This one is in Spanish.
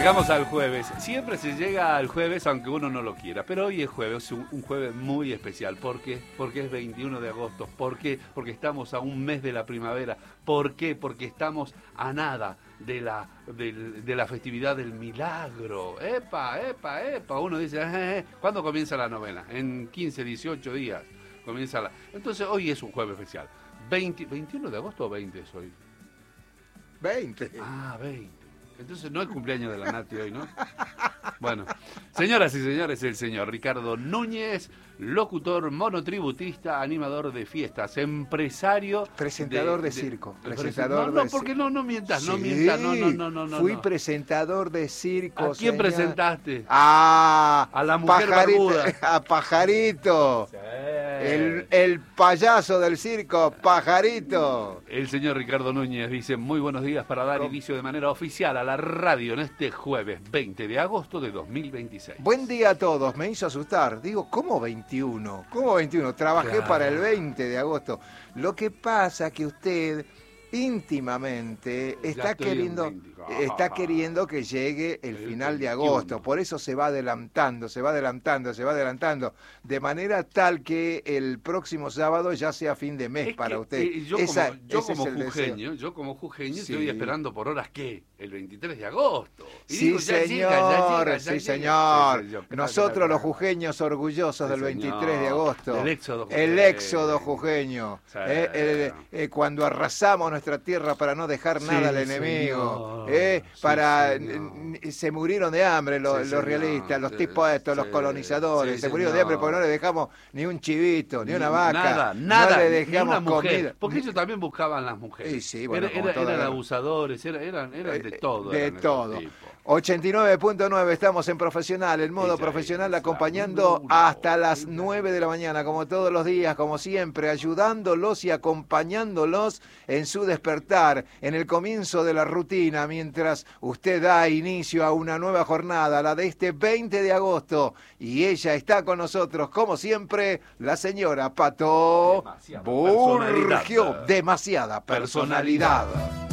Llegamos al jueves. Siempre se llega al jueves aunque uno no lo quiera. Pero hoy es jueves, un jueves muy especial. ¿Por qué? Porque es 21 de agosto. ¿Por qué? Porque estamos a un mes de la primavera. ¿Por qué? Porque estamos a nada de la festividad del milagro. ¡Epa, epa, epa! Uno dice, ¿cuándo comienza la novena? En 15, 18 días comienza la... Entonces hoy es un jueves especial. 21 de agosto o 20 es hoy. 20. Ah, 20. Entonces no es cumpleaños de la Nati hoy, ¿no? Bueno, señoras y señores, el señor Ricardo Núñez, locutor, monotributista, animador de fiestas, empresario... Presentador de circo. No, porque no mientas, no mientas, no. Fui presentador de circo, ¿A quién presentaste? A la mujer barbuda. A Pajarito. Sí. El payaso del circo, Pajarito. El señor Ricardo Núñez dice, muy buenos días para dar inicio de manera oficial a la radio en este jueves 20 de agosto de 2026. Buen día a todos, me hizo asustar. Digo, ¿cómo 21? ¿Cómo 21? Trabajé Claro. para el 20 de agosto. Lo que pasa que usted íntimamente está queriendo que llegue el final de agosto. Por eso se va adelantando, de manera tal que el próximo sábado ya sea fin de mes para usted. Yo como jujeño Sí. estoy esperando por horas que el 23 de agosto. Y Sí, digo, ya señor, llega. sí, señor. Nosotros los jujeños orgullosos del 23 de agosto. El éxodo jujeño. Sí. Cuando arrasamos nuestra tierra para no dejar nada al enemigo. Se murieron de hambre los realistas, los tipos estos, los colonizadores. Se murieron de hambre porque no le dejamos ni un chivito, ni una vaca. Nada, no le dejamos ni una mujer, comida. porque ellos también buscaban las mujeres. Sí, bueno, eran abusadores, eran de todo. De eran todo. tipo. 89.9, estamos en Profesional, el modo profesional, acompañando hasta las 9 de la mañana, como todos los días, como siempre, ayudándolos y acompañándolos en su despertar, en el comienzo de la rutina, mientras usted da inicio a una nueva jornada, la de este 20 de agosto, y ella está con nosotros, como siempre, la señora Pato Burgio. Demasiada personalidad.